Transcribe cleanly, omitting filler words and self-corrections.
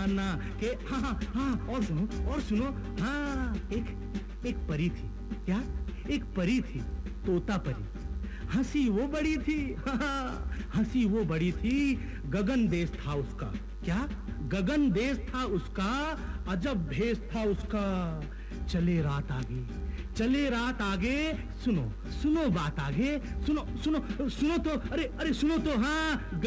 जानना कि हाँ और सुनो हाँ एक परी थी। क्या? एक परी थी, तोता परी। हंसी वो बड़ी थी, हंसी वो बड़ी थी, गगन देश था उसका। क्या? गगन देश था उसका, अजब भेष था उसका। चले रात आगे, सुनो बात आगे, सुनो तो, अरे सुनो तो, हाँ।